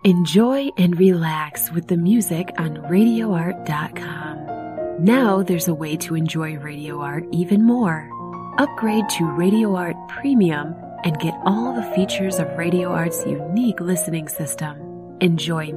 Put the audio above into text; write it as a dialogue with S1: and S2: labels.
S1: Enjoy and relax with the music on RadioArt.com. Now there's a way to enjoy Radio Art even more. Upgrade to Radio Art Premium and get all the features of Radio Art's unique listening system. Enjoy